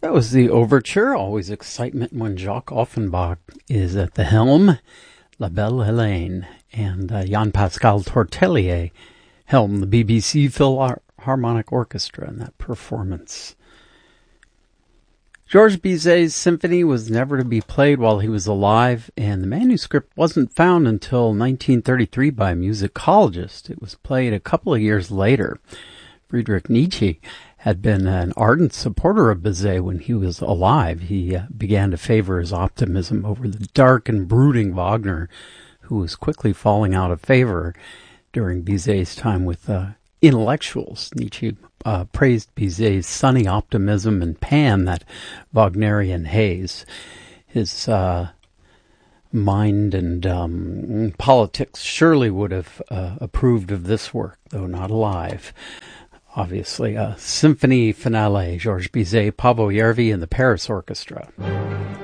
That was the overture. Always excitement when Jacques Offenbach is at the helm. La Belle Helene. And Jean-Pascal Tortelier helmed the BBC Philharmonic Orchestra in that performance. Georges Bizet's symphony was never to be played while he was alive, and the manuscript wasn't found until 1933 by a musicologist. It was played a couple of years later. Friedrich Nietzsche had been an ardent supporter of Bizet when he was alive. He began to favor his optimism over the dark and brooding Wagner, who was quickly falling out of favor during Bizet's time with intellectuals. Nietzsche praised Bizet's sunny optimism and Pan, that Wagnerian haze. His mind and politics surely would have approved of this work, though not alive. Obviously, a symphony finale, Georges Bizet, Paavo Järvi, and the Paris Orchestra.